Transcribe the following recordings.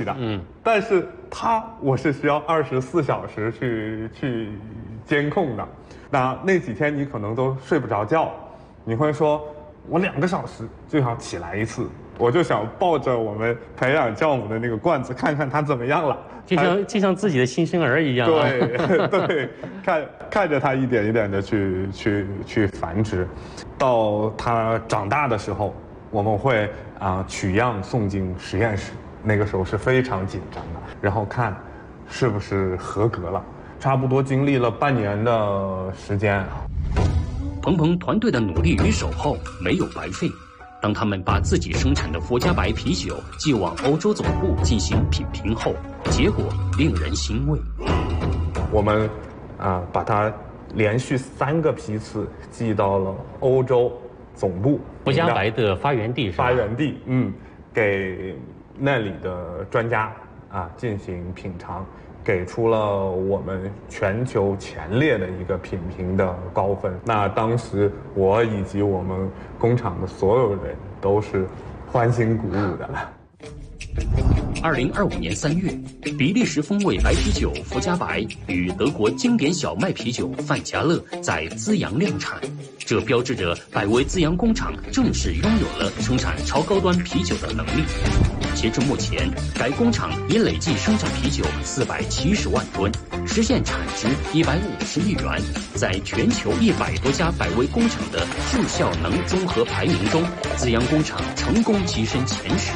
的，但是我是需要24小时去监控的。那几天你可能都睡不着觉，你会说我2个小时就想起来一次，我就想抱着我们培养酵母的那个罐子看看它怎么样了， 就像自己的新生儿一样、 对，看着它一点一点的去繁殖，到它长大的时候，我们会取样送进实验室，那个时候是非常紧张的，然后看是不是合格了，差不多经历了半年的时间。 鹏鹏团队的努力与守候没有白费。当他们把自己生产的福加白啤酒寄往欧洲总部进行品评后，结果令人欣慰。 我们把它连续3个批次寄到了欧洲总部福加白的发源地是吧？ 发源地，给那里的专家进行品尝，给出了我们全球前列的一个品评的高分。那当时我以及我们工厂的所有人都是欢欣鼓舞的。 2025年3月，比利时风味白啤酒福加白与德国经典小麦啤酒范加勒在资阳量产，这标志着百威资阳工厂正式拥有了生产超高端啤酒的能力。截至目前，该工厂已累计生产啤酒470万吨，实现产值150亿元，在全球100多家百威工厂的质效能综合排名中，资阳工厂成功跻身前10。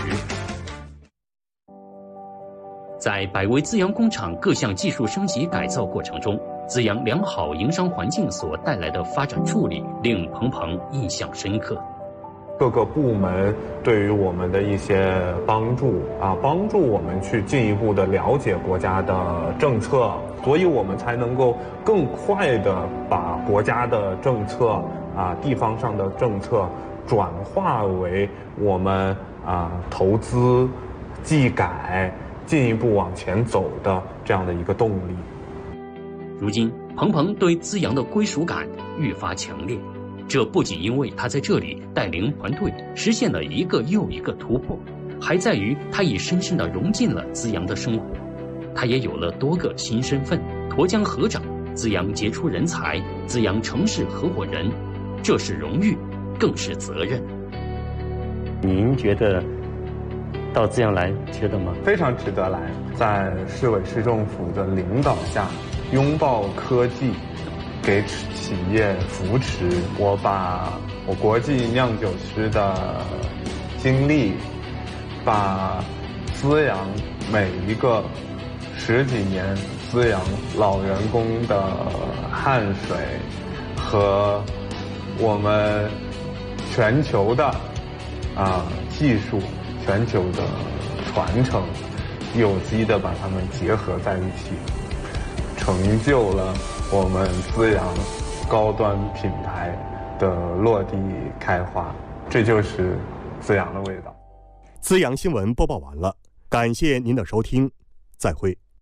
在百威资阳工厂各项技术升级改造过程中，资阳良好营商环境所带来的发展助力令鹏鹏印象深刻。 各个部门对于我们的一些帮助我们去进一步的了解国家的政策，所以我们才能够更快的把国家的政策地方上的政策转化为我们投资技改进一步往前走的这样的一个动力。 如今鹏鹏对资阳的归属感愈发强烈，这不仅因为他在这里带领团队实现了一个又一个突破，还在于他已深深地融进了资阳的生活。他也有了多个新身份：沱江河长、资阳杰出人才、资阳城市合伙人。这是荣誉，更是责任。 您觉得到资阳来值得吗？ 非常值得来，在市委市政府的领导下，拥抱科技，给企业扶持。我把我国际酿酒师的经历，把资阳每一个10几年资阳老员工的汗水和我们全球的技术、全球的传承，有机的把它们结合在一起，成就了我们资阳高端品牌的落地开花。这就是资阳的味道。 资阳新闻播报完了，感谢您的收听，再会。